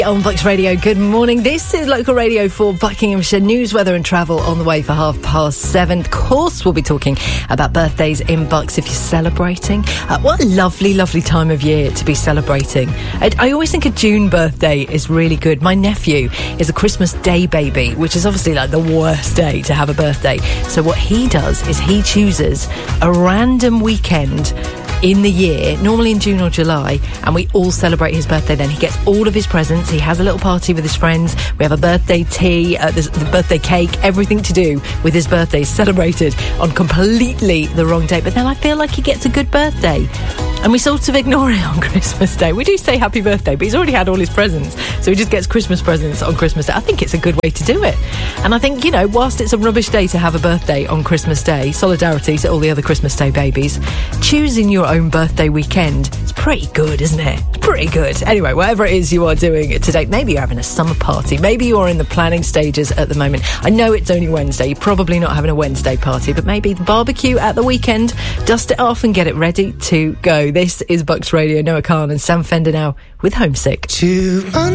On Bucks Radio, good morning. This is local radio for Buckinghamshire. News, weather and travel on the way for 7:30. Of course, we'll be talking about birthdays in Bucks if you're celebrating. What a lovely, lovely time of year to be celebrating. I always think a June birthday is really good. My nephew is a Christmas Day baby, which is obviously like the worst day to have a birthday. So what he does is he chooses a random weekend in the year, normally in June or July, and we all celebrate his birthday then. He gets all of his presents, he has a little party with his friends, we have a birthday tea, there's the birthday cake, everything to do with his birthday is celebrated on completely the wrong day, but then I feel like he gets a good birthday. And we sort of ignore it on Christmas Day. We do say happy birthday, but he's already had all his presents, so he just gets Christmas presents on Christmas Day. I think it's a good way to do it. And I think, you know, whilst it's a rubbish day to have a birthday on Christmas Day, solidarity to all the other Christmas Day babies, choosing your own birthday weekend is pretty good, isn't it? Pretty good. Anyway, whatever it is you are doing today, maybe you're having a summer party, maybe you're in the planning stages at the moment. I know it's only Wednesday, you're probably not having a Wednesday party, but maybe the barbecue at the weekend, dust it off and get it ready to go. This is Bucks Radio. Noah Khan and Sam Fender now with Homesick.